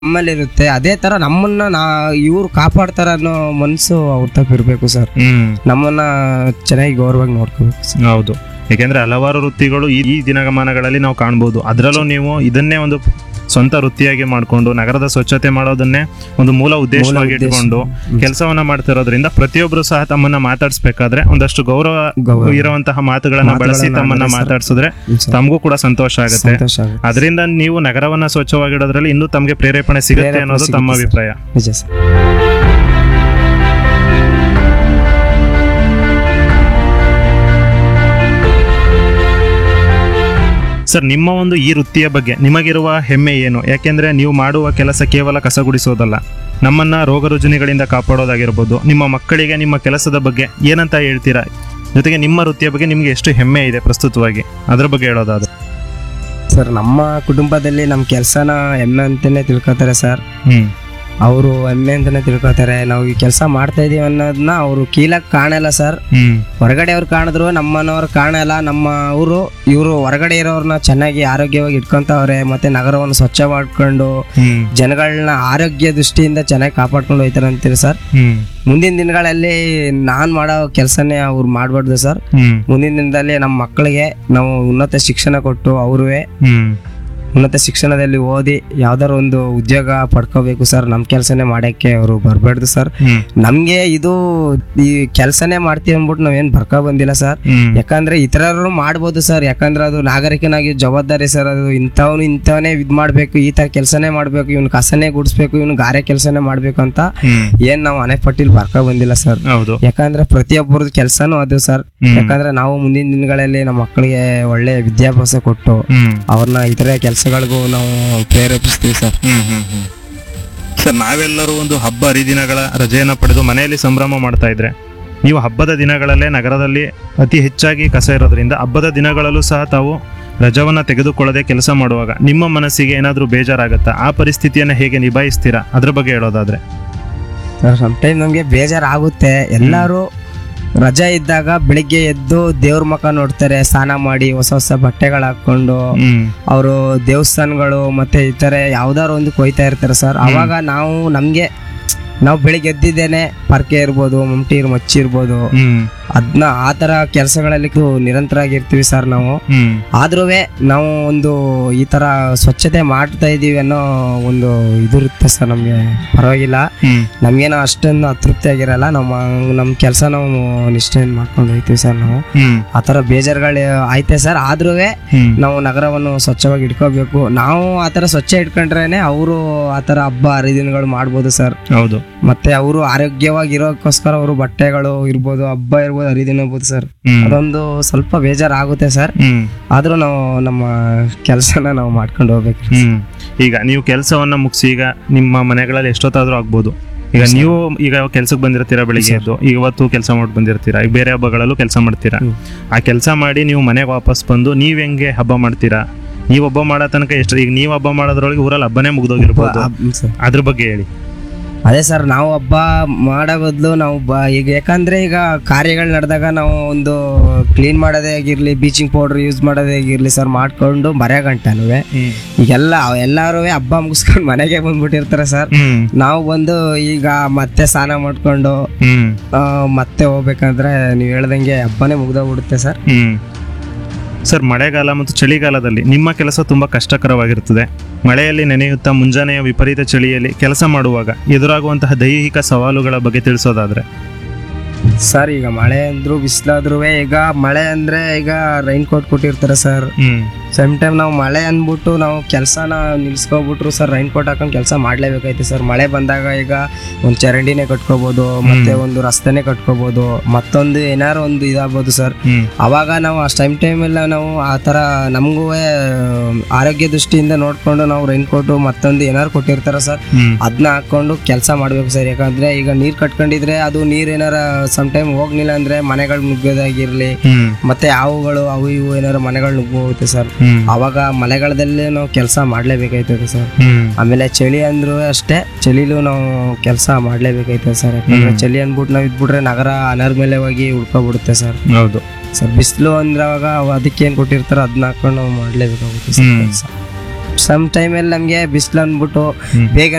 ನಮ್ಮಲ್ಲಿರುತ್ತೆ. ಅದೇ ತರ ನಮ್ಮನ್ನ ಇವ್ರು ಕಾಪಾಡ್ತಾರ ಅನ್ನೋ ಮನ್ಸು ಅವ್ರ ತಪ್ಪ ಇರ್ಬೇಕು ಸರ್. ನಮ್ಮನ್ನ ಚೆನ್ನಾಗಿ ಗೌರವವಾಗಿ ನೋಡ್ಕೋಬೇಕು ಸರ್. ಹೌದು, ಯಾಕೆಂದ್ರೆ ಹಲವಾರು ವೃತ್ತಿಗಳು ಈ ದಿನಮಾನಗಳಲ್ಲಿ ನಾವು ಕಾಣ್ಬೋದು. ಅದರಲ್ಲೂ ನೀವು ಇದನ್ನೇ ಒಂದು ಸ್ವಂತ ವೃತ್ತಿಯಾಗಿ ಮಾಡಿಕೊಂಡು ನಗರದ ಸ್ವಚ್ಛತೆ ಮಾಡೋದನ್ನೇ ಒಂದು ಮೂಲ ಉದ್ದೇಶವಾಗಿ ಇಟ್ಕೊಂಡು ಕೆಲಸವನ್ನ ಮಾಡ್ತಿರೋದ್ರಿಂದ ಪ್ರತಿಯೊಬ್ರು ಸಹ ತಮ್ಮನ್ನ ಮಾತಾಡ್ಸ್ಬೇಕಾದ್ರೆ ಒಂದಷ್ಟು ಗೌರವ ಇರುವಂತಹ ಮಾತುಗಳನ್ನ ಬಳಸಿ ತಮ್ಮನ್ನ ಮಾತಾಡ್ಸಿದ್ರೆ ತಮಗೂ ಕೂಡ ಸಂತೋಷ ಆಗುತ್ತೆ. ಅದರಿಂದ ನೀವು ನಗರವನ್ನ ಸ್ವಚ್ಛವಾಗಿಡೋದ್ರಲ್ಲಿ ಇನ್ನೂ ತಮಗೆ ಪ್ರೇರೇಪಣೆ ಸಿಗುತ್ತೆ ಅನ್ನೋದು ತಮ್ಮ ಅಭಿಪ್ರಾಯ. ನಿಜ ಸರ್. ಸರ್, ನಿಮ್ಮ ಒಂದು ಈ ವೃತ್ತಿಯ ಬಗ್ಗೆ ನಿಮಗಿರುವ ಹೆಮ್ಮೆ ಏನು? ಯಾಕೆಂದ್ರೆ ನೀವು ಮಾಡುವ ಕೆಲಸ ಕೇವಲ ಕಸಗುಡಿಸೋದಲ್ಲ, ನಮ್ಮನ್ನ ರೋಗ ರುಜಿನಗಳಿಂದ ಕಾಪಾಡೋದಾಗಿರ್ಬೋದು. ನಿಮ್ಮ ಮಕ್ಕಳಿಗೆ ನಿಮ್ಮ ಕೆಲಸದ ಬಗ್ಗೆ ಏನಂತ ಹೇಳ್ತೀರಾ? ಜೊತೆಗೆ ನಿಮ್ಮ ವೃತ್ತಿಯ ಬಗ್ಗೆ ನಿಮ್ಗೆ ಎಷ್ಟು ಹೆಮ್ಮೆ ಇದೆ ಪ್ರಸ್ತುತವಾಗಿ, ಅದ್ರ ಬಗ್ಗೆ ಹೇಳೋದಾದ್ರೆ. ಸರ್, ನಮ್ಮ ಕುಟುಂಬದಲ್ಲಿ ನಮ್ಮ ಕೆಲಸನ ಹೆಮ್ಮೆ ಅಂತಾನೆ ತಿಳ್ಕೊತಾರೆ ಸರ್. ಅವರು ಹೆಮ್ಮೆ ಅಂತಾನೆ ತಿಳ್ಕೊತಾರೆ. ನಾವು ಈ ಕೆಲಸ ಮಾಡ್ತಾ ಇದೀವಿ ಅನ್ನೋದನ್ನ ಅವರು ಕೀಳಾಗಿ ಕಾಣಲ್ಲ ಸರ್. ಹೊರಗಡೆ ಅವ್ರು ಕಾಣಿದ್ರು ನಮ್ಮನವ್ರು ಕಾಣಲ್ಲ. ನಮ್ಮ ಇವರು ಹೊರಗಡೆ ಇರೋರ್ನ ಚೆನ್ನಾಗಿ ಆರೋಗ್ಯವಾಗಿ ಇಟ್ಕೊಂತವ್ರೆ. ಮತ್ತೆ ನಗರವನ್ನು ಸ್ವಚ್ಛ ಮಾಡ್ಕೊಂಡು ಜನಗಳನ್ನ ಆರೋಗ್ಯ ದೃಷ್ಟಿಯಿಂದ ಚೆನ್ನಾಗಿ ಕಾಪಾಡ್ಕೊಂಡು ಹೋಯ್ತಾರೆ ಅಂತೀರಿ ಸರ್. ಮುಂದಿನ ದಿನಗಳಲ್ಲಿ ನಾನ್ ಮಾಡೋ ಕೆಲಸನೇ ಅವ್ರು ಮಾಡ್ಬಾರ್ದು ಸರ್. ಮುಂದಿನ ದಿನದಲ್ಲಿ ನಮ್ಮ ಮಕ್ಕಳಿಗೆ ನಾವು ಉನ್ನತ ಶಿಕ್ಷಣ ಕೊಟ್ಟು ಅವ್ರುವೆ ಉನ್ನತ ಶಿಕ್ಷಣದಲ್ಲಿ ಓದಿ ಯಾವ್ದಾರು ಒಂದು ಉದ್ಯೋಗ ಪಡ್ಕೋಬೇಕು ಸರ್. ನಮ್ ಕೆಲ್ಸನೇ ಮಾಡಕ್ಕೆ ಅವರು ಬರ್ಬಾರ್ದು ಸರ್. ನಮ್ಗೆ ಇದು ಈ ಕೆಲ್ಸನೇ ಮಾಡ್ತೀವಿ ಅಂದ್ಬಿಟ್ಟು ನಾವೇನ್ ಬರ್ಕೊ ಬಂದಿಲ್ಲ ಸರ್. ಯಾಕಂದ್ರೆ ಇತರರು ಮಾಡ್ಬೋದು ಸರ್. ಯಾಕಂದ್ರೆ ಅದು ನಾಗರಿಕನಾಗಿ ಜವಾಬ್ದಾರಿ ಸರ್. ಅದು ಇಂಥವನೇ ಇದ್ ಮಾಡ್ಬೇಕು, ಈ ತರ ಕೆಲ್ಸನೇ ಮಾಡ್ಬೇಕು, ಇವ್ನ ಕಸನೇ ಗುಡಿಸ್ಬೇಕು, ಇವ್ನ ಗಾರೆ ಕೆಲ್ಸನೇ ಮಾಡ್ಬೇಕು ಅಂತ ಏನ್ ನಾವು ಮನೆ ಪಟ್ಟಿಲ್ ಬರ್ಕೊ ಬಂದಿಲ್ಲ ಸರ್. ಯಾಕಂದ್ರೆ ಪ್ರತಿಯೊಬ್ಬರದ್ದು ಕೆಲ್ಸನೂ ಅದು ಸರ್. ಯಾಕಂದ್ರೆ ನಾವು ಮುಂದಿನ ದಿನಗಳಲ್ಲಿ ನಮ್ಮ ಮಕ್ಕಳಿಗೆ ಒಳ್ಳೆ ವಿದ್ಯಾಭ್ಯಾಸ ಕೊಟ್ಟು ಅವ್ರನ್ನ ಇತರೆ ಕೆಲಸಗಳಿಗೂ ನಾವು ಪ್ರೇರೇಪಿಸ್ತೀವಿ ಸರ್. ಸರ್, ನಾವೆಲ್ಲರೂ ಒಂದು ಹಬ್ಬ ಹರಿದಿನಗಳ ರಜೆಯನ್ನು ಪಡೆದು ಮನೆಯಲ್ಲಿ ಸಂಭ್ರಮ ಮಾಡ್ತಾ ಇದ್ರೆ, ನೀವು ಹಬ್ಬದ ದಿನಗಳಲ್ಲೇ ನಗರದಲ್ಲಿ ಅತಿ ಹೆಚ್ಚಾಗಿ ಕಸ ಇರೋದ್ರಿಂದ ಹಬ್ಬದ ದಿನಗಳಲ್ಲೂ ಸಹ ತಾವು ರಜವನ್ನ ತೆಗೆದುಕೊಳ್ಳದೆ ಕೆಲಸ ಮಾಡುವಾಗ ನಿಮ್ಮ ಮನಸ್ಸಿಗೆ ಏನಾದರೂ ಬೇಜಾರಾಗತ್ತಾ? ಆ ಪರಿಸ್ಥಿತಿಯನ್ನು ಹೇಗೆ ನಿಭಾಯಿಸ್ತೀರಾ? ಅದ್ರ ಬಗ್ಗೆ ಹೇಳೋದಾದ್ರೆ. ಸಮ್ಟೈಮ್ ನಮ್ಗೆ ಬೇಜಾರಾಗುತ್ತೆ. ಎಲ್ಲರೂ ರಜಾ ಇದ್ದಾಗ ಬೆಳಿಗ್ಗೆ ಎದ್ದು ದೇವ್ರ ಮುಖ ನೋಡ್ತಾರೆ, ಸ್ನಾನ ಮಾಡಿ ಹೊಸ ಹೊಸ ಬಟ್ಟೆಗಳು ಹಾಕೊಂಡು ಅವರು ದೇವಸ್ಥಾನಗಳು ಮತ್ತೆ ಇತರೆ ಯಾವ್ದಾರು ಒಂದು ಕೊಯ್ತಾ ಇರ್ತಾರೆ ಸರ್. ಅವಾಗ ನಾವು ಬೆಳಿಗ್ಗೆ ಎದ್ದಿದ್ದೇನೆ ಪರ್ಕೆ ಇರ್ಬೋದು, ಮಚ್ಚಿ ಇರ್ಬೋದು, ಅದನ್ನ ಆ ತರ ಕೆಲಸಗಳಲ್ಲಿ ನಿರಂತರ ಆಗಿರ್ತೀವಿ ಸರ್ ನಾವು. ಆದ್ರೂ ನಾವು ಒಂದು ಈ ತರ ಸ್ವಚ್ಛತೆ ಮಾಡ್ತಾ ಇದೀವಿ ಅನ್ನೋ ಒಂದು ಇದಿರುತ್ತೆ ಸರ್. ನಮ್ಗೆ ಪರವಾಗಿಲ್ಲ, ನಮ್ಗೇನೋ ಅಷ್ಟೊಂದು ಅತೃಪ್ತಿ ಆಗಿರಲ್ಲ. ನಮ್ ಕೆಲಸ ನಾವು ನಿಷ್ಠೆಯಿಂದ ಮಾಡ್ಕೊಂಡು ಹೋಗ್ತೀವಿ ಸರ್. ನಾವು ಆ ತರ ಬೇಜಾರುಗಳು ಆಯ್ತೆ ಸರ್. ಆದ್ರೂ ನಾವು ನಗರವನ್ನು ಸ್ವಚ್ಛವಾಗಿ ಇಟ್ಕೋಬೇಕು. ನಾವು ಆ ತರ ಸ್ವಚ್ಛ ಇಟ್ಕೊಂಡ್ರೇನೆ ಅವರು ಆ ತರ ಹಬ್ಬ ಹರಿದಿನಗಳು ಮಾಡ್ಬೋದು ಸರ್. ಹೌದು. ಮತ್ತೆ ಅವರು ಆರೋಗ್ಯವಾಗಿರೋಕ್ಕೋಸ್ಕರ ಅವರು ಬಟ್ಟೆಗಳು ಇರ್ಬೋದು, ಹಬ್ಬ ಇರ್ಬೋದು, ಹರಿದಿನ ಇರ್ಬೋದು ಸರ್. ಅದೊಂದು ಸ್ವಲ್ಪ ಬೇಜಾರಾಗುತ್ತೆ ಸರ್. ಆದ್ರೂ ನಾವು ನಮ್ಮ ಕೆಲಸನ ನಾವು ಮಾಡ್ಕೊಂಡು ಹೋಗ್ಬೇಕು. ಈಗ ನೀವು ಕೆಲಸವನ್ನ ಮುಗಿಸಿ ಈಗ ನಿಮ್ಮ ಮನೆಗಳಲ್ಲಿ ಎಷ್ಟೊತ್ತಾದ್ರೂ ಆಗ್ಬೋದು. ಈಗ ನೀವು ಕೆಲ್ಸಕ್ಕೆ ಬಂದಿರ್ತೀರಾ, ಬೆಳಿಗ್ಗೆ ಎದ್ದು ಇವತ್ತು ಕೆಲಸ ಮಾಡಿ ಬಂದಿರ್ತೀರಾ, ಈಗ ಬೇರೆ ಹಬ್ಬಗಳಲ್ಲೂ ಕೆಲಸ ಮಾಡ್ತೀರಾ. ಆ ಕೆಲಸ ಮಾಡಿ ನೀವು ಮನೆಗೆ ವಾಪಸ್ ಬಂದು ನೀವ್ ಹೆಂಗೆ ಹಬ್ಬ ಮಾಡ್ತೀರಾ? ನೀವ್ ಹಬ್ಬ ಮಾಡೋ ತನಕ ಎಷ್ಟು? ಈಗ ನೀವು ಹಬ್ಬ ಮಾಡೋದ್ರೊಳಗೆ ಊರಲ್ಲಿ ಹಬ್ಬನೇ ಮುಗ್ದೋಗಿರ್ಬೋದು. ಅದ್ರ ಬಗ್ಗೆ ಹೇಳಿ. ಅದೇ ಸರ್, ನಾವು ಹಬ್ಬ ಮಾಡೋ ಬದಲು ನಾವು ಈಗ ಯಾಕಂದ್ರೆ ಈಗ ಕಾರ್ಯಗಳು ನಡೆದಾಗ ನಾವು ಒಂದು ಕ್ಲೀನ್ ಮಾಡೋದೇ ಆಗಿರ್ಲಿ, ಬೀಚಿಂಗ್ ಪೌಡರ್ ಯೂಸ್ ಮಾಡೋದೇ ಆಗಿರ್ಲಿ ಸರ್, ಮಾಡ್ಕೊಂಡು ಮರೆ ಗಂಟನೂ ಈಗೆಲ್ಲ ಎಲ್ಲಾರು ಹಬ್ಬ ಮುಗಿಸ್ಕೊಂಡು ಮನೆಗೆ ಬಂದ್ಬಿಟ್ಟಿರ್ತಾರೆ ಸರ್. ನಾವು ಬಂದು ಈಗ ಮತ್ತೆ ಸ್ನಾನ ಮಾಡ್ಕೊಂಡು ಮತ್ತೆ ಹೋಗ್ಬೇಕಂದ್ರೆ ನೀವು ಹೇಳ್ದಂಗೆ ಹಬ್ಬನೇ ಮುಗ್ದೋಗ್ಬಿಡುತ್ತೆ ಸರ್. ಸರ್, ಮಳೆಗಾಲ ಮತ್ತು ಚಳಿಗಾಲದಲ್ಲಿ ನಿಮ್ಮ ಕೆಲಸ ತುಂಬ ಕಷ್ಟಕರವಾಗಿರುತ್ತದೆ. ಮಳೆಯಲ್ಲಿ ನೆನೆಯುತ್ತಾ ಮುಂಜಾನೆಯ ವಿಪರೀತ ಚಳಿಯಲ್ಲಿ ಕೆಲಸ ಮಾಡುವಾಗ ಎದುರಾಗುವಂತಹ ದೈಹಿಕ ಸವಾಲುಗಳ ಬಗ್ಗೆ ತಿಳಿಸೋದಾದ್ರೆ. ಸರ್, ಈಗ ಮಳೆ ಅಂದ್ರು ಬಿಸಿಲಾದ್ರೂ ಈಗ ಮಳೆ ಅಂದ್ರೆ ಈಗ ರೈನ್ ಕೋಟ್ ಕೊಟ್ಟಿರ್ತಾರೆ ಸರ್. ಸಮ್ ಟೈಮ್ ನಾವು ಮಳೆ ಅಂದ್ಬಿಟ್ಟು ನಾವು ಕೆಲಸನ ನಿಲ್ಸ್ಕೊಬಿಟ್ರು ಸರ್, ರೈನ್ ಕೋಟ್ ಹಾಕೊಂಡು ಕೆಲಸ ಮಾಡ್ಲೇಬೇಕಾಯ್ತು ಸರ್. ಮಳೆ ಬಂದಾಗ ಈಗ ಒಂದು ಚರಂಡಿನೇ ಕಟ್ಕೋಬಹುದು, ಮತ್ತೆ ಒಂದು ರಸ್ತೆನೇ ಕಟ್ಕೋಬಹುದು, ಮತ್ತೊಂದು ಏನಾರು ಒಂದು ಇದಾಗ್ಬೋದು ಸರ್. ಅವಾಗ ನಾವು ಅಷ್ಟು ಟೈಮ್ ಎಲ್ಲ ನಾವು ಆ ತರ ನಮಗೂ ಆರೋಗ್ಯ ದೃಷ್ಟಿಯಿಂದ ನೋಡ್ಕೊಂಡು ನಾವು ರೈನ್ ಕೋಟು ಮತ್ತೊಂದು ಏನಾರು ಕೊಟ್ಟಿರ್ತಾರ ಸರ್, ಅದನ್ನ ಹಾಕೊಂಡು ಕೆಲಸ ಮಾಡ್ಬೇಕು ಸರ್. ಯಾಕಂದ್ರೆ ಈಗ ನೀರ್ ಕಟ್ಕೊಂಡಿದ್ರೆ ಅದು ನೀರ್ ಏನಾರ ಸಮ್ ಟೈಮ್ ಹೋಗ್ಲಿಲ್ಲ ಅಂದ್ರೆ ಮನೆಗಳು ನುಗ್ಗೋದಾಗಿರ್ಲಿ, ಮತ್ತೆ ಹಾವುಗಳು ಅವು ಇವು ಏನಾರು ಮನೆಗಳು ನುಗ್ಗೋಗುತ್ತೆ ಸರ್. ಅವಾಗ ಮಳೆಗಾಲದಲ್ಲೇ ನಾವು ಕೆಲಸ ಮಾಡ್ಲೇಬೇಕಾಯ್ತದೆ ಸರ್. ಆಮೇಲೆ ಚಳಿ ಅಂದ್ರೂ ಅಷ್ಟೇ, ಚಳಿಲೂ ನಾವು ಕೆಲಸ ಮಾಡ್ಲೇಬೇಕಾಯ್ತದೆ ಸರ್. ಯಾಕಂದ್ರೆ ಚಳಿ ಅಂದ್ಬಿಟ್ಟು ನಾವ್ ಇದ್ಬಿಟ್ರೆ ನಗರ ಅನರ್ಮೇಲವಾಗಿ ಉಳ್ಕೊಬಿಡುತ್ತೆ ಸರ್. ಹೌದು ಸರ್, ಬಿಸಿಲು ಅಂದ್ರೆ ಅವಾಗ ಅದಕ್ಕೆ ಏನ್ ಕೊಟ್ಟಿರ್ತಾರೋ ಅದನ್ನ ಹಾಕೊಂಡು ನಾವು ಮಾಡ್ಲೇಬೇಕಾಗುತ್ತೆ ಸರ್ ಕೆಲಸ. ಸಮ್ ಟೈಮಲ್ಲಿ ನಮಗೆ ಬಿಸಿಲು ಅಂದ್ಬಿಟ್ಟು ಹ್ಮ್. ಬೇಗ